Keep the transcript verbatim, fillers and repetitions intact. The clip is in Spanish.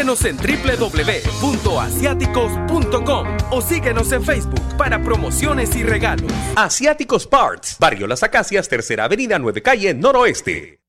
Visítenos en doble u doble u doble u punto asiáticos punto com o síguenos en Facebook para promociones y regalos. Asiáticos Parts, Barrio Las Acacias, Tercera Avenida, nueve Calle, Noroeste.